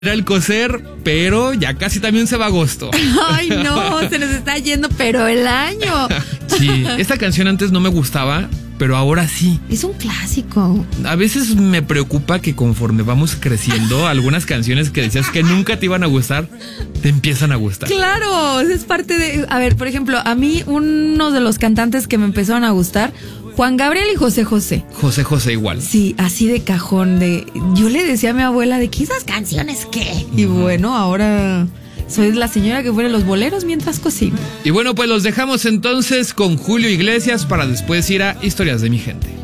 Era el coser, pero ya casi también se va agosto. Ay, no, se nos está yendo, pero el año. Sí, esta canción antes no me gustaba, pero ahora sí. Es un clásico. A veces me preocupa que conforme vamos creciendo, algunas canciones que decías que nunca te iban a gustar, te empiezan a gustar. Claro, es parte de... A ver, por ejemplo, a mí uno de los cantantes que me empezaron a gustar, Juan Gabriel y José José. José José igual. Sí, así de cajón. Yo le decía a mi abuela de que esas canciones qué. Y bueno, ahora soy la señora que pone los boleros mientras cocino. Y bueno, pues los dejamos entonces con Julio Iglesias para después ir a Historias de mi gente.